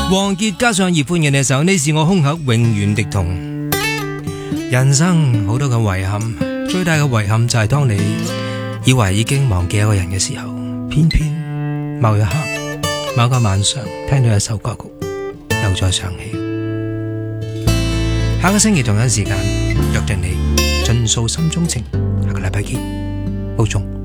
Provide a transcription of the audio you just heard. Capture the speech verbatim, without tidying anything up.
王傑加上葉歡嘅呢首《你是我胸口永遠的痛》。人生好多嘅遺憾，最大嘅遺憾就係當你以為已經忘記一個人嘅時候，偏偏某一刻某個晚上聽到一首歌曲又再想起。下個星期同樣時間約定你盡訴心中情，下個禮拜見，保重。